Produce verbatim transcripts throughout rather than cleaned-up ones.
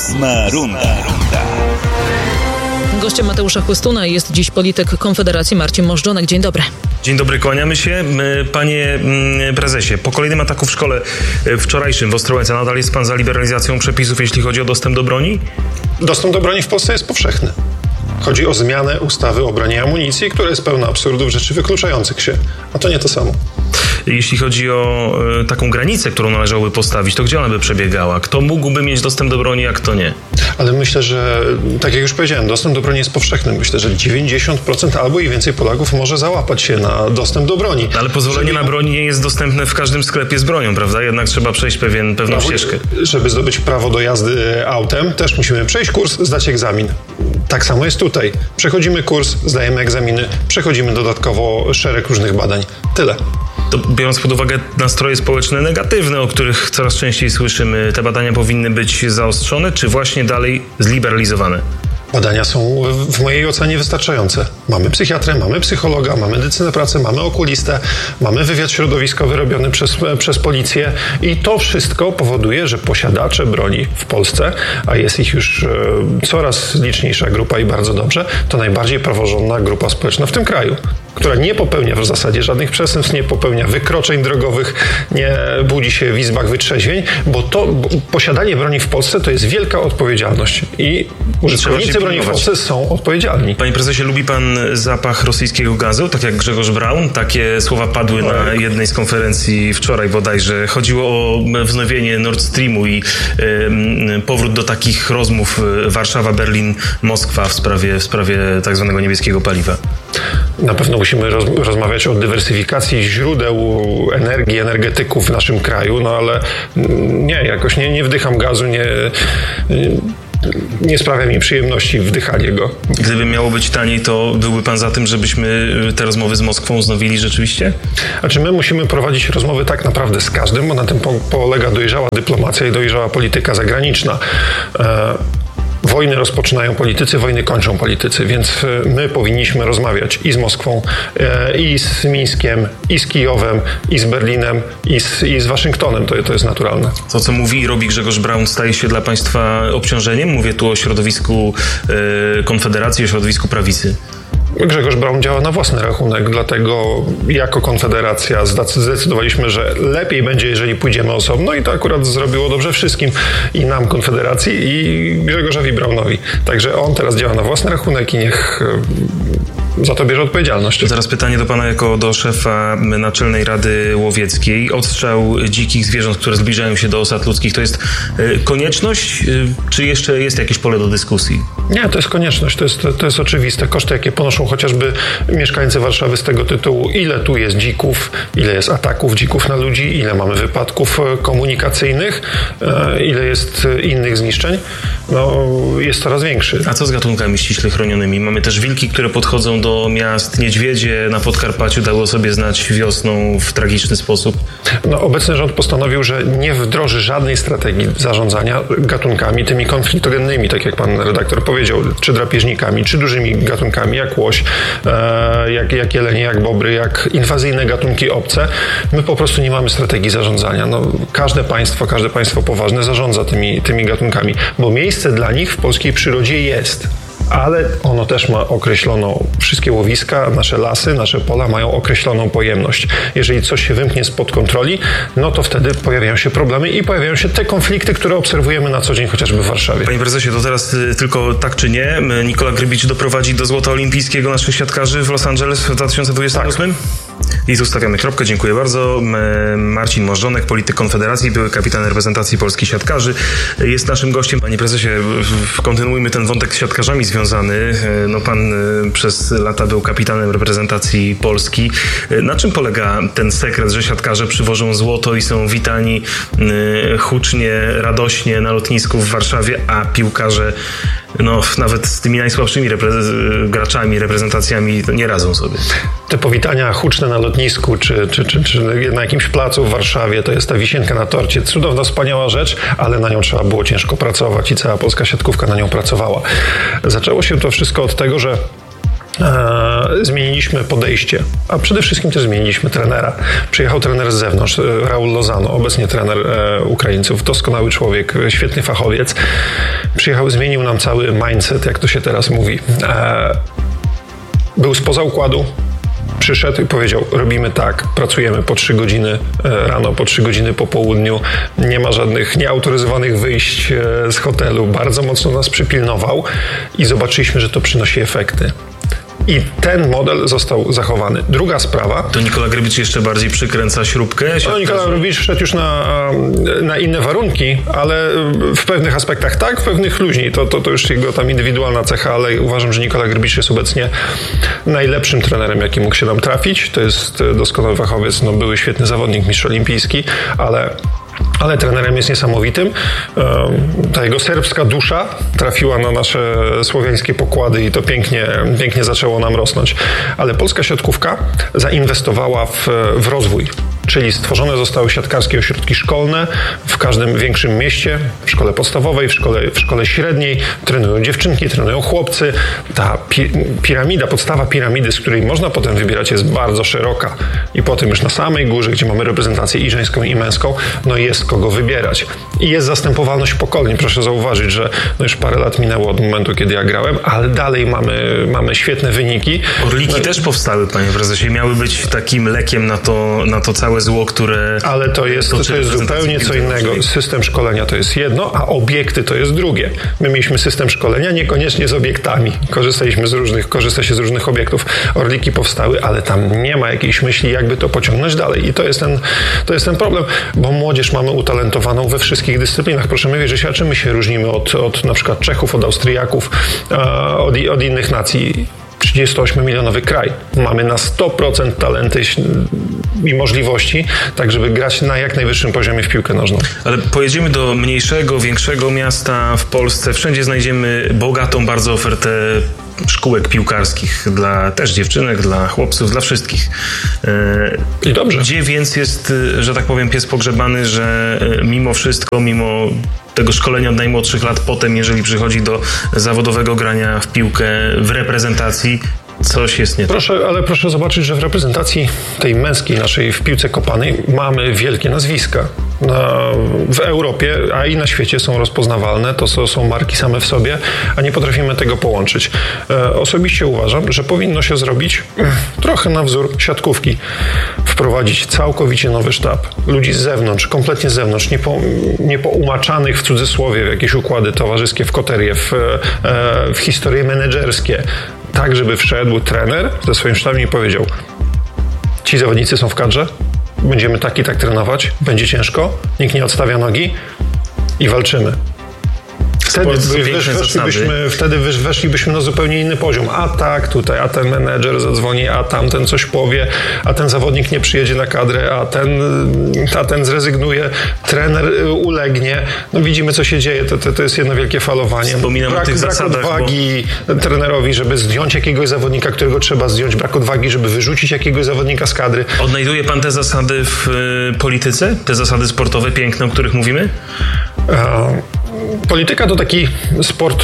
Ósma runda. Gościem Mateusza Chłystuna jest dziś polityk Konfederacji Marcin Możdżonek. Dzień dobry. Dzień dobry, kłaniamy się. Panie prezesie, po kolejnym ataku w szkole wczorajszym w Ostrołęce nadal jest pan za liberalizacją przepisów, jeśli chodzi o dostęp do broni? Dostęp do broni w Polsce jest powszechny. Chodzi o zmianę ustawy o broni i amunicji, która jest pełna absurdów, rzeczy wykluczających się. A to nie to samo. Jeśli chodzi o y, taką granicę, którą należałoby postawić, to gdzie ona by przebiegała? Kto mógłby mieć dostęp do broni, a kto nie? Ale myślę, że, tak jak już powiedziałem, dostęp do broni jest powszechny. Myślę, że dziewięćdziesiąt procent albo i więcej Polaków może załapać się na dostęp do broni. Ale pozwolenie żeby... na broń nie jest dostępne w każdym sklepie z bronią, prawda? Jednak trzeba przejść pewien, pewną prawo, ścieżkę. Żeby zdobyć prawo do jazdy autem, też musimy przejść kurs, zdać egzamin. Tak samo jest tutaj. Przechodzimy kurs, zdajemy egzaminy, przechodzimy dodatkowo szereg różnych badań. Tyle. To biorąc pod uwagę nastroje społeczne negatywne, o których coraz częściej słyszymy, te badania powinny być zaostrzone, czy właśnie dalej zliberalizowane? Badania są w mojej ocenie wystarczające. Mamy psychiatrę, mamy psychologa, mamy medycynę pracy, mamy okulistę, mamy wywiad środowiskowy robiony przez, przez policję i to wszystko powoduje, że posiadacze broni w Polsce, a jest ich już e, coraz liczniejsza grupa i bardzo dobrze, to najbardziej praworządna grupa społeczna w tym kraju, która nie popełnia w zasadzie żadnych przestępstw, nie popełnia wykroczeń drogowych, nie budzi się w izbach wytrzeźwień, bo to bo posiadanie broni w Polsce to jest wielka odpowiedzialność i użytkownicy broni w Polsce są odpowiedzialni. Panie prezesie, lubi pan zapach rosyjskiego gazu, tak jak Grzegorz Braun? Takie słowa padły no. na jednej z konferencji wczoraj bodajże. Chodziło o wznowienie Nord Streamu i y, powrót do takich rozmów Warszawa, Berlin, Moskwa w sprawie, w sprawie tak zwanego niebieskiego paliwa. Na pewno musimy roz, rozmawiać o dywersyfikacji źródeł energii, energetyków w naszym kraju, no ale nie, jakoś nie, nie wdycham gazu, nie... Nie sprawia mi przyjemności wdychanie go. Gdyby miało być taniej, to byłby pan za tym, żebyśmy te rozmowy z Moskwą wznowili rzeczywiście? Znaczy my musimy prowadzić rozmowy tak naprawdę z każdym, bo na tym po, polega dojrzała dyplomacja i dojrzała polityka zagraniczna. E Wojny rozpoczynają politycy, wojny kończą politycy, więc my powinniśmy rozmawiać i z Moskwą, i z Mińskiem, i z Kijowem, i z Berlinem, i z, i z Waszyngtonem. To, to jest naturalne. To, co mówi i robi Grzegorz Braun, staje się dla państwa obciążeniem? Mówię tu o środowisku e, Konfederacji, o środowisku prawicy. Grzegorz Braun działa na własny rachunek, dlatego jako Konfederacja zdecydowaliśmy, że lepiej będzie, jeżeli pójdziemy osobno i to akurat zrobiło dobrze wszystkim, i nam, Konfederacji, i Grzegorzowi Braunowi. Także on teraz działa na własny rachunek i niech za to bierze odpowiedzialność. Teraz pytanie do pana jako do szefa Naczelnej Rady Łowieckiej. Odstrzał dzikich zwierząt, które zbliżają się do osad ludzkich, to jest konieczność, czy jeszcze jest jakieś pole do dyskusji? Nie, to jest konieczność, to jest, to jest oczywiste. Koszty, jakie ponoszą chociażby mieszkańcy Warszawy z tego tytułu, ile tu jest dzików, ile jest ataków dzików na ludzi, ile mamy wypadków komunikacyjnych, ile jest innych zniszczeń, no jest coraz większy. A co z gatunkami ściśle chronionymi? Mamy też wilki, które podchodzą do miast, niedźwiedzie na Podkarpaciu dało sobie znać wiosną w tragiczny sposób. No, obecny rząd postanowił, że nie wdroży żadnej strategii zarządzania gatunkami tymi konfliktogennymi, tak jak pan redaktor powiedział, czy drapieżnikami, czy dużymi gatunkami, jak łoś, e, jak, jak jelenie, jak bobry, jak inwazyjne gatunki obce. My po prostu nie mamy strategii zarządzania. No, każde państwo, każde państwo poważne zarządza tymi, tymi gatunkami, bo miejsce dla nich w polskiej przyrodzie jest. Ale ono też ma określoną, wszystkie łowiska, nasze lasy, nasze pola mają określoną pojemność. Jeżeli coś się wymknie spod kontroli, no to wtedy pojawiają się problemy i pojawiają się te konflikty, które obserwujemy na co dzień chociażby w Warszawie. Panie prezesie, to teraz tylko tak czy nie, Nikola Grybicz doprowadzi do złota olimpijskiego naszych siatkarzy w Los Angeles w dwa tysiące dwudziestym ósmym? Tak. I tu stawiamy kropkę. Dziękuję bardzo. Marcin Możdżonek, polityk Konfederacji, były kapitan reprezentacji polskich siatkarzy, jest naszym gościem. Panie prezesie, kontynuujmy ten wątek z siatkarzami związany. No pan przez lata był kapitanem reprezentacji Polski. Na czym polega ten sekret, że siatkarze przywożą złoto i są witani hucznie, radośnie na lotnisku w Warszawie, a piłkarze no nawet z tymi najsłabszymi repre- graczami, reprezentacjami nie radzą sobie? Te powitania huczne na lotnisku, czy, czy, czy, czy na jakimś placu w Warszawie, to jest ta wisienka na torcie. Cudowna, wspaniała rzecz, ale na nią trzeba było ciężko pracować i cała polska siatkówka na nią pracowała. Zaczęło się to wszystko od tego, że E, zmieniliśmy podejście, a przede wszystkim też zmieniliśmy trenera. Przyjechał trener z zewnątrz, Raul Lozano, obecnie trener e, Ukraińców, doskonały człowiek, świetny fachowiec. Przyjechał, zmienił nam cały mindset, jak to się teraz mówi. E, był spoza układu, przyszedł i powiedział, robimy tak, pracujemy po trzy godziny rano, po trzy godziny po południu, nie ma żadnych nieautoryzowanych wyjść z hotelu, bardzo mocno nas przypilnował i zobaczyliśmy, że to przynosi efekty. I ten model został zachowany. Druga sprawa... To Nikola Grbić jeszcze bardziej przykręca śrubkę? No, Nikola Grbić wszedł już na, na inne warunki, ale w pewnych aspektach tak, w pewnych luźniej. To, to, to już jego tam indywidualna cecha, ale uważam, że Nikola Grbić jest obecnie najlepszym trenerem, jaki mógł się nam trafić. To jest doskonały fachowiec, no, były świetny zawodnik, mistrz olimpijski, ale... Ale trenerem jest niesamowitym. Ta jego serbska dusza trafiła na nasze słowiańskie pokłady i to pięknie, pięknie zaczęło nam rosnąć. Ale polska siatkówka zainwestowała w, w rozwój. Czyli stworzone zostały siatkarskie ośrodki szkolne w każdym większym mieście, w szkole podstawowej, w szkole, w szkole średniej. Trenują dziewczynki, trenują chłopcy. Ta pi- piramida, podstawa piramidy, z której można potem wybierać, jest bardzo szeroka. I potem już na samej górze, gdzie mamy reprezentację i żeńską, i męską, no jest kogo wybierać. I jest zastępowalność pokoleń. Proszę zauważyć, że no już parę lat minęło od momentu, kiedy ja grałem, ale dalej mamy, mamy świetne wyniki. Orliki no, też powstały, panie prezesie. Miały być takim lekiem na to, na to całe zło, które... Ale to jest, to jest zupełnie co innego. System szkolenia to jest jedno, a obiekty to jest drugie. My mieliśmy system szkolenia niekoniecznie z obiektami. Korzystaliśmy z różnych, korzysta się z różnych obiektów. Orliki powstały, ale tam nie ma jakiejś myśli, jakby to pociągnąć dalej. I to jest ten, to jest ten problem, bo młodzież mamy utalentowaną we wszystkich dyscyplinach. Proszę mi wierzyć, a czym my się różnimy od, od na przykład Czechów, od Austriaków, od, od innych nacji? trzydziestoośmiomilionowy kraj. Mamy na sto procent talenty i możliwości, tak żeby grać na jak najwyższym poziomie w piłkę nożną. Ale pojedziemy do mniejszego, większego miasta w Polsce. Wszędzie znajdziemy bogatą bardzo ofertę szkółek piłkarskich dla też dziewczynek, dla chłopców, dla wszystkich. I dobrze. Gdzie więc jest, że tak powiem, pies pogrzebany, że mimo wszystko, mimo tego szkolenia od najmłodszych lat, potem jeżeli przychodzi do zawodowego grania w piłkę w reprezentacji, coś jest nie tak. Proszę, ale proszę zobaczyć, że w reprezentacji tej męskiej naszej w piłce kopanej mamy wielkie nazwiska. Na, w Europie, a i na świecie są rozpoznawalne, to są, są marki same w sobie, a nie potrafimy tego połączyć. E, osobiście uważam, że powinno się zrobić trochę na wzór siatkówki. Wprowadzić całkowicie nowy sztab. Ludzi z zewnątrz, kompletnie z zewnątrz, nie, po, nie poumaczanych w cudzysłowie w jakieś układy towarzyskie, w koterie, w, e, w historie menedżerskie. Tak, żeby wszedł trener ze swoim sztabem i powiedział: ci zawodnicy są w kadrze, będziemy tak i tak trenować, będzie ciężko, nikt nie odstawia nogi i walczymy. Wtedy, wesz, weszlibyśmy, wtedy weszlibyśmy na zupełnie inny poziom. A tak, tutaj, a ten menedżer zadzwoni, a tamten coś powie, a ten zawodnik nie przyjedzie na kadrę, a ten, a ten zrezygnuje, trener ulegnie. No widzimy, co się dzieje. To, to, to jest jedno wielkie falowanie. Wspominam brak, o tych brak zasadach, odwagi bo... trenerowi, żeby zdjąć jakiegoś zawodnika, którego trzeba zdjąć. Brak odwagi, żeby wyrzucić jakiegoś zawodnika z kadry. Odnajduje pan te zasady w y, polityce? Te zasady sportowe piękne, o których mówimy? A... Polityka to taki sport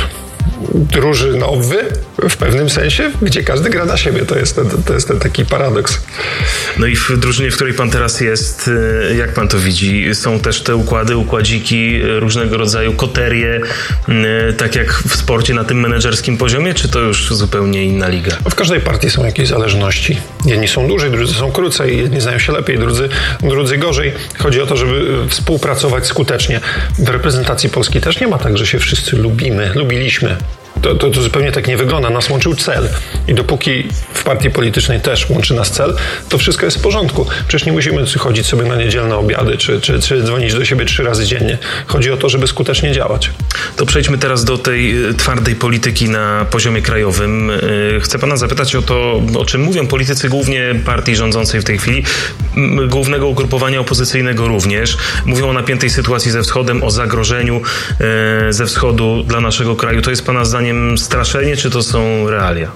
drużynowy w pewnym sensie, gdzie każdy gra na siebie. To jest ten, to jest ten taki paradoks. No i w drużynie, w której pan teraz jest, jak pan to widzi? Są też te układy, układziki, różnego rodzaju koterie, tak jak w sporcie na tym menedżerskim poziomie, czy to już zupełnie inna liga? W każdej partii są jakieś zależności. Jedni są dłużej, drudzy są krócej, jedni znają się lepiej, drudzy, drudzy gorzej. Chodzi o to, żeby współpracować skutecznie. W reprezentacji Polski też nie ma tak, że się wszyscy lubimy, lubiliśmy. To, to, to zupełnie tak nie wygląda. Nas łączył cel. I dopóki w partii politycznej też łączy nas cel, to wszystko jest w porządku. Przecież nie musimy chodzić sobie na niedzielne obiady, czy, czy, czy dzwonić do siebie trzy razy dziennie. Chodzi o to, żeby skutecznie działać. To przejdźmy teraz do tej twardej polityki na poziomie krajowym. Chcę pana zapytać o to, o czym mówią politycy głównie partii rządzącej w tej chwili, głównego ugrupowania opozycyjnego również. Mówią o napiętej sytuacji ze Wschodem, o zagrożeniu ze Wschodu dla naszego kraju. To jest pana zdaniem straszenie, czy to są realia?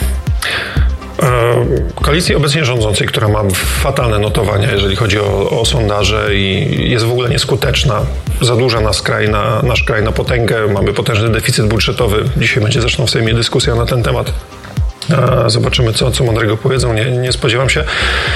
Koalicji obecnie rządzącej, która ma fatalne notowania, jeżeli chodzi o, o sondaże i jest w ogóle nieskuteczna, zadłuża nas kraj na, nasz kraj na potęgę, mamy potężny deficyt budżetowy. Dzisiaj będzie zresztą w Sejmie dyskusja na ten temat. Zobaczymy, co, co mądrego powiedzą. Nie, nie spodziewam się.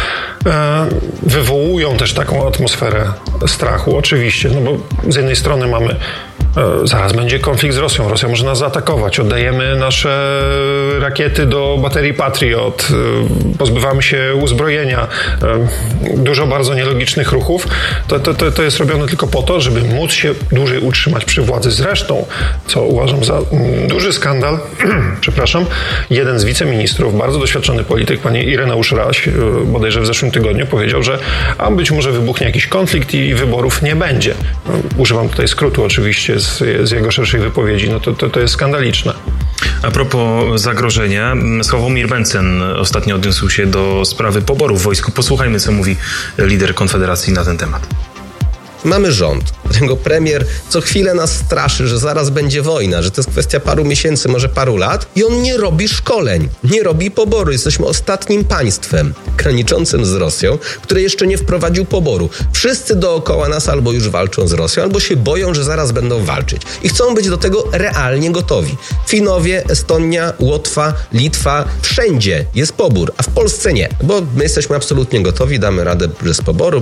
Wywołują też taką atmosferę strachu, oczywiście, no bo z jednej strony mamy zaraz będzie konflikt z Rosją, Rosja może nas zaatakować, oddajemy nasze rakiety do baterii Patriot, pozbywamy się uzbrojenia, dużo bardzo nielogicznych ruchów. To, to, to jest robione tylko po to, żeby móc się dłużej utrzymać przy władzy. Zresztą, co uważam za duży skandal, przepraszam, jeden z wiceministrów, bardzo doświadczony polityk, pani Ireneusz Raś, bodajże w zeszłym tygodniu powiedział, że a być może wybuchnie jakiś konflikt i wyborów nie będzie. Używam tutaj skrótu oczywiście z, z jego szerszej wypowiedzi. No to, to, to jest skandaliczne. A propos zagrożenia, Sławomir Mencen ostatnio odniósł się do sprawy poborów w wojsku. Posłuchajmy, co mówi lider Konfederacji na ten temat. Mamy rząd, którego premier co chwilę nas straszy, że zaraz będzie wojna, że to jest kwestia paru miesięcy, może paru lat i on nie robi szkoleń, nie robi poboru. Jesteśmy ostatnim państwem graniczącym z Rosją, które jeszcze nie wprowadził poboru. Wszyscy dookoła nas albo już walczą z Rosją, albo się boją, że zaraz będą walczyć i chcą być do tego realnie gotowi. Finowie, Estonia, Łotwa, Litwa, wszędzie jest pobór, a w Polsce nie, bo my jesteśmy absolutnie gotowi, damy radę bez poboru.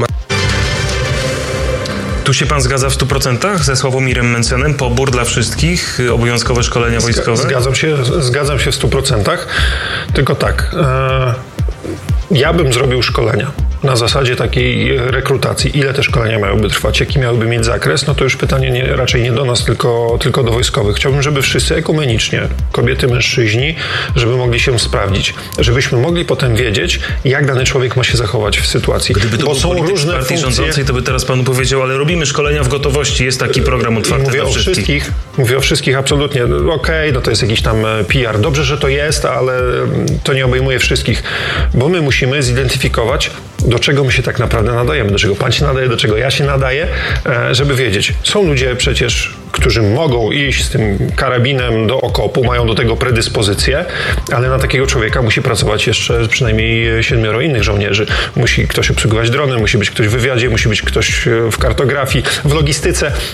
Tu się pan zgadza w stu procentach ze Sławomirem Mencenem? Pobór dla wszystkich? Obowiązkowe szkolenia wojskowe? Zgadzam się, zgadzam się w stu procentach. Tylko tak, e, ja bym zrobił szkolenia na zasadzie takiej rekrutacji. Ile te szkolenia miałyby trwać? Jaki miałyby mieć zakres? No to już pytanie nie, raczej nie do nas, tylko, tylko do wojskowych. Chciałbym, żeby wszyscy ekumenicznie, kobiety, mężczyźni, żeby mogli się sprawdzić. Żebyśmy mogli potem wiedzieć, jak dany człowiek ma się zachować w sytuacji. Gdyby to Bo był są polityk różne partii funkcje, rządzącej, to by teraz panu powiedział, ale robimy szkolenia w gotowości, jest taki program otwarty mówię dla o wszystkich. wszystkich. Mówię o wszystkich, absolutnie. Okej, okay, no to jest jakiś tam P R. Dobrze, że to jest, ale to nie obejmuje wszystkich. Bo my musimy zidentyfikować, do czego my się tak naprawdę nadajemy, do czego pan się nadaje, do czego ja się nadaję, żeby wiedzieć. Są ludzie przecież, którzy mogą iść z tym karabinem do okopu, mają do tego predyspozycję, ale na takiego człowieka musi pracować jeszcze przynajmniej siedmioro innych żołnierzy. Musi ktoś obsługiwać drony, musi być ktoś w wywiadzie, musi być ktoś w kartografii, w logistyce.